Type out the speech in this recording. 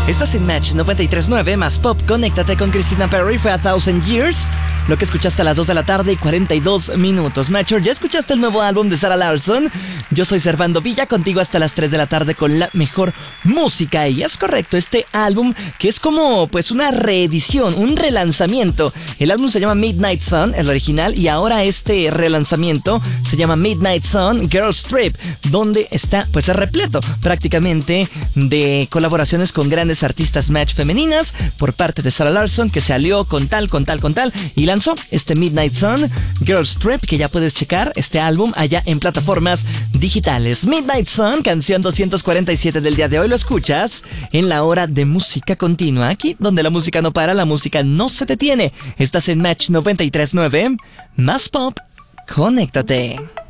Estás en Match 93.9 más Pop. Conéctate con Christina Perri. Fue A Thousand Years. Lo que escuchaste a las 2 de la tarde y 42 minutos. Matcher, ¿ya escuchaste el nuevo álbum de Sarah Larsson? Yo soy Servando Villa, contigo hasta las 3 de la tarde con la mejor música. Y es correcto, este álbum que es como pues una reedición, un relanzamiento. El álbum se llama Midnight Sun, el original, y ahora este relanzamiento se llama Midnight Sun Girls Trip, donde está pues repleto prácticamente de colaboraciones con grandes artistas Match femeninas por parte de Sarah Larsson, que se alió con tal y lanzó este Midnight Sun Girls Trip, que ya puedes checar este álbum allá en plataformas digitales. Midnight Sun, canción 247 del día de hoy, lo escuchas en la hora de música continua, aquí donde la música no para, la música no se detiene. Estás en Match 93.9 más Pop. Conéctate.